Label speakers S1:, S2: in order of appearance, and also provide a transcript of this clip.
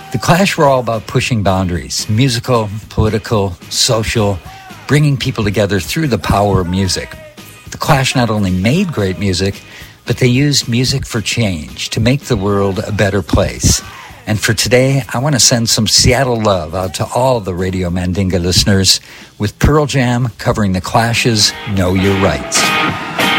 S1: The Clash were all about pushing boundaries, musical, political, social, bringing people together through the power of music. The Clash not only made great music, but they used music for change to make the world a better place. And for today, I want to send some Seattle love out to all the Radio Mandinga listeners with Pearl Jam covering The Clash's Know Your Rights.